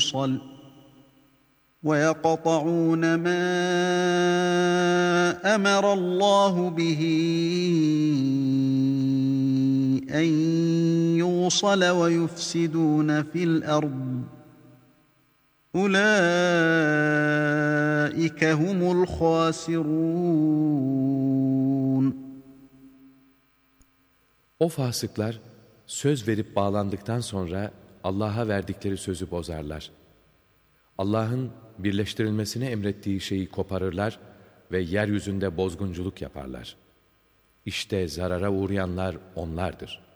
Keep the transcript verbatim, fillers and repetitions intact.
يُوصَلْ وَيَقْطَعُونَ مَا أَمَرَ اللّٰهُ بِهِ أَنْ يُوصَلَ وَيُفْسِدُونَ فِي الْأَرْضِ أُولَٰئِكَ هُمُ الْخَاسِرُونَ. O fasıklar söz verip bağlandıktan sonra Allah'a verdikleri sözü bozarlar. Allah'ın birleştirilmesini emrettiği şeyi koparırlar ve yeryüzünde bozgunculuk yaparlar. İşte zarara uğrayanlar onlardır.